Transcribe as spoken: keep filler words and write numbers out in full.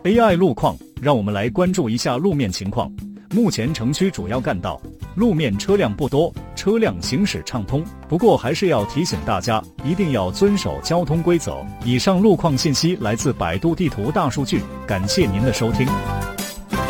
A I 路况，让我们来关注一下路面情况。目前城区主要干道路面车辆不多，车辆行驶畅通。不过还是要提醒大家，一定要遵守交通规则。以上路况信息来自百度地图大数据，感谢您的收听。